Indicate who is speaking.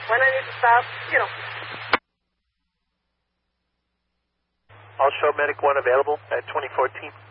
Speaker 1: when I need to stop,
Speaker 2: All show medic 1 available at 2014.